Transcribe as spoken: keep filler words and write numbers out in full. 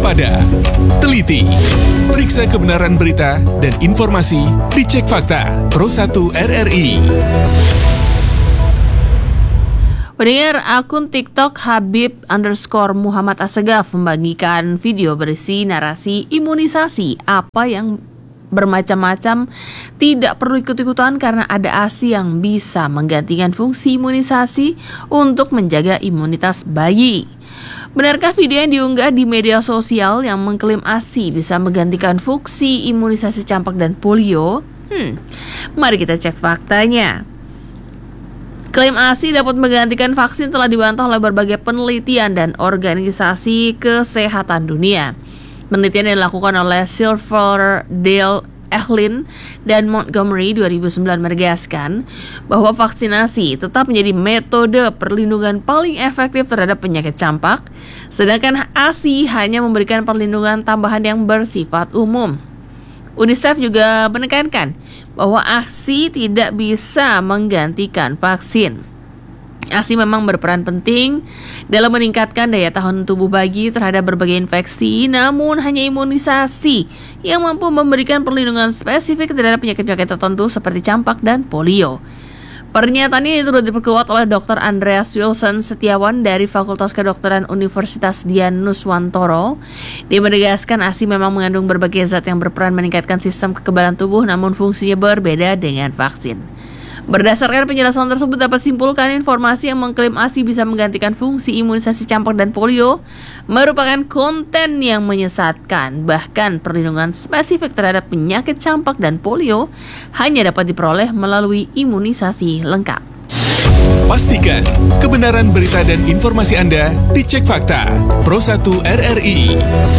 waspada, teliti, periksa kebenaran berita dan informasi dicek fakta Pro satu R R I. Pendengar, akun TikTok Habib underscore Muhammad Assegaf membagikan video berisi narasi imunisasi apa yang bermacam-macam tidak perlu ikut-ikutan karena ada A S I yang bisa menggantikan fungsi imunisasi untuk menjaga imunitas bayi. Benarkah video yang diunggah di media sosial yang mengklaim A S I bisa menggantikan fungsi imunisasi campak dan polio? Hmm, mari kita cek faktanya. Klaim A S I dapat menggantikan vaksin telah dibantah oleh berbagai penelitian dan organisasi kesehatan dunia. Penelitian yang dilakukan oleh Silverdale, Ehlin, dan Montgomery dua ribu sembilan menegaskan bahwa vaksinasi tetap menjadi metode perlindungan paling efektif terhadap penyakit campak, sedangkan A S I hanya memberikan perlindungan tambahan yang bersifat umum. UNICEF juga menekankan bahwa A S I tidak bisa menggantikan vaksin. A S I memang berperan penting dalam meningkatkan daya tahan tubuh bayi terhadap berbagai infeksi, namun hanya imunisasi yang mampu memberikan perlindungan spesifik terhadap penyakit-penyakit tertentu seperti campak dan polio. Pernyataan ini turut diperkuat oleh dokter Andreas Wilson Setiawan dari Fakultas Kedokteran Universitas Dian Nuswantoro. Dia menegaskan A S I memang mengandung berbagai zat yang berperan meningkatkan sistem kekebalan tubuh, namun fungsinya berbeda dengan vaksin. Berdasarkan penjelasan tersebut dapat simpulkan informasi yang mengklaim A S I bisa menggantikan fungsi imunisasi campak dan polio merupakan konten yang menyesatkan. Bahkan perlindungan spesifik terhadap penyakit campak dan polio hanya dapat diperoleh melalui imunisasi lengkap. Pastikan kebenaran berita dan informasi Anda dicek fakta Pro satu R R I.